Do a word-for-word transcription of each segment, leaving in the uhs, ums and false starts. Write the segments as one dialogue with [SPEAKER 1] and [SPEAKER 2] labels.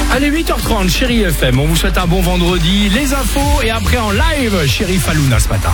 [SPEAKER 1] Allez, huit heures trente, Chérie F M. On vous souhaite un bon vendredi. Les infos et après en live, Chérie Falouna ce matin.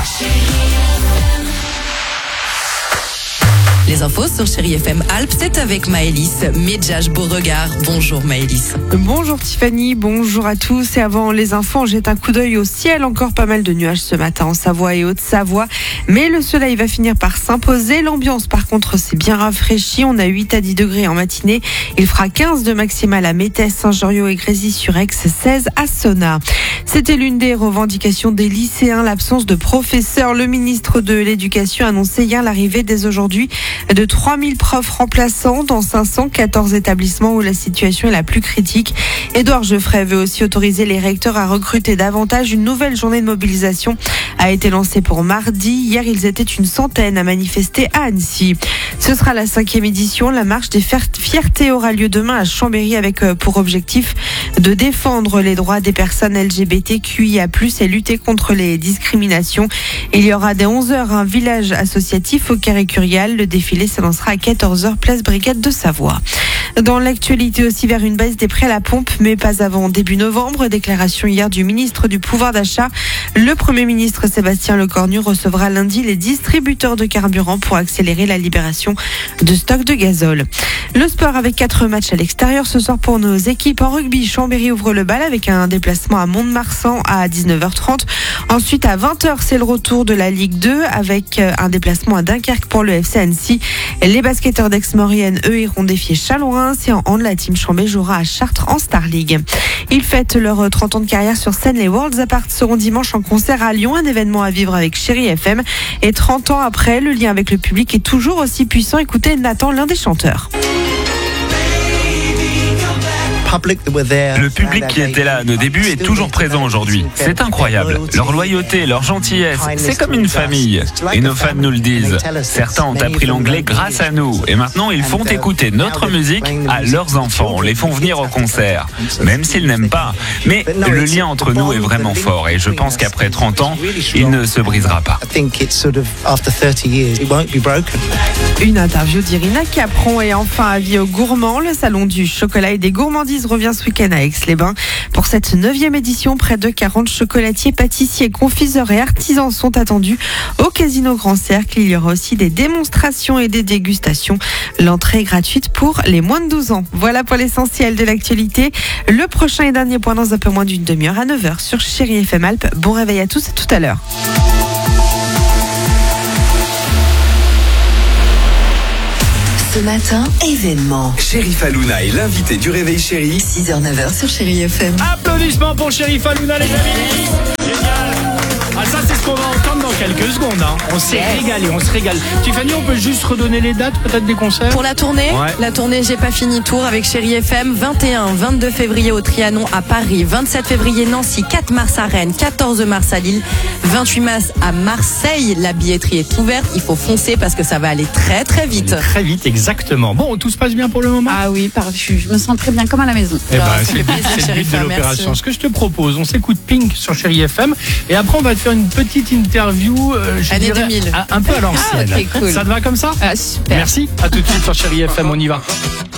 [SPEAKER 2] Les infos sur Chérie F M Alpes, c'est avec Maëlys, Medjaj Beauregard. Bonjour Maëlys.
[SPEAKER 3] Bonjour Tiffany, bonjour à tous. Et avant les infos, on jette un coup d'œil au ciel. Encore pas mal de nuages ce matin en Savoie et Haute-Savoie. Mais le soleil va finir par s'imposer. L'ambiance, par contre, c'est bien rafraîchi. On a huit à dix degrés en matinée. Il fera quinze de maximal à Métès, Saint-Joriot et Grésy-sur-Aix, seize à Sonna. C'était l'une des revendications des lycéens, l'absence de professeurs. Le ministre de l'Éducation a annoncé hier l'arrivée dès aujourd'hui de trois mille profs remplaçants dans cinq cent quatorze établissements où la situation est la plus critique. Édouard Geoffrey veut aussi autoriser les recteurs à recruter davantage. Une nouvelle journée de mobilisation a été lancée pour mardi. Hier, ils étaient une centaine à manifester à Annecy. Ce sera la cinquième édition. La marche des fiertés aura lieu demain à Chambéry avec pour objectif de défendre les droits des personnes L G B T Q I A plus, et lutter contre les discriminations. Il y aura dès onze heures un village associatif au Carré Curial. Le défilé s'annoncera à quatorze heures, place Brigade de Savoie. Dans l'actualité aussi, vers une baisse des prix à la pompe, mais pas avant début novembre. Déclaration hier du ministre du Pouvoir d'achat. Le Premier ministre Sébastien Lecornu recevra lundi les distributeurs de carburant pour accélérer la libération de stocks de gazole. Le sport avec quatre matchs à l'extérieur ce soir pour nos équipes. En rugby, Chambéry ouvre le bal avec un déplacement à Mont-de-Marsan à dix-neuf heures trente. Ensuite, à vingt heures, c'est le retour de la Ligue deux avec un déplacement à Dunkerque pour le F C Annecy. Les basketteurs d'Aix-Maurienne, eux, iront défier Châlons-Reims, et en hand, la team Chambé jouera à Chartres en Star League. Ils fêtent leurs trente ans de carrière sur scène. Les Worlds Apart seront dimanche en concert à Lyon, un événement à vivre avec Chérie F M. Et trente ans après, le lien avec le public est toujours aussi puissant. Écoutez Nathan, l'un des chanteurs.
[SPEAKER 4] Le public qui était là à nos débuts est toujours présent aujourd'hui. C'est incroyable. Leur loyauté, leur gentillesse, c'est comme une famille. Et nos fans nous le disent. Certains ont appris l'anglais grâce à nous. Et maintenant, ils font écouter notre musique à leurs enfants. Les font venir au concert, même s'ils n'aiment pas. Mais le lien entre nous est vraiment fort. Et je pense qu'après trente ans, il ne se brisera pas.
[SPEAKER 3] Une interview d'Irina Capron. Et enfin, avis aux gourmands, le salon du chocolat et des gourmandises revient ce week-end à Aix-les-Bains. Pour cette neuvième édition, près de quarante chocolatiers, pâtissiers, confiseurs et artisans sont attendus au Casino Grand Cercle. Il y aura aussi des démonstrations et des dégustations. L'entrée est gratuite pour les moins de douze ans. Voilà pour l'essentiel de l'actualité. Le prochain et dernier point dans un peu moins d'une demi-heure à neuf heures sur Chérie F M Alpes. Bon réveil à tous et tout à l'heure.
[SPEAKER 2] Ce matin, événement.
[SPEAKER 5] Chérie Falouna est l'invité du Réveil Chérie.
[SPEAKER 2] six heures neuf heures sur Chérie F M.
[SPEAKER 1] Applaudissements pour Chérie Falouna, les amis. Génial. Ah, ça, c'est ce qu'on va entendre dans quelques secondes. Hein. On s'est yes. régalé, on se régale. Tiffany, on peut juste redonner les dates peut-être des concerts
[SPEAKER 2] pour la tournée. Ouais. La tournée J'ai pas fini tour avec Chérie F M. vingt et un, vingt-deux février au Trianon à Paris, vingt-sept février Nancy, quatre mars à Rennes, quatorze mars à Lille, vingt-huit mars à Marseille. La billetterie est ouverte. Il faut foncer parce que ça va aller très très vite.
[SPEAKER 1] Très vite, exactement. Bon, tout se passe bien pour le moment.
[SPEAKER 6] Ah oui, je, je me sens très bien comme à la maison.
[SPEAKER 1] Eh ben, c'est le but de l'opération. Ce que je te propose, on s'écoute Pink sur Chérie F M et après on va te faire une petite interview, euh, je
[SPEAKER 2] Année
[SPEAKER 1] dirais,
[SPEAKER 2] deux mille.
[SPEAKER 1] un, un peu à l'ancienne.
[SPEAKER 2] Ah, okay, cool.
[SPEAKER 1] Ça te va comme ça?
[SPEAKER 6] Ah, super.
[SPEAKER 1] Merci. À tout de suite sur Chérie F M, on y va.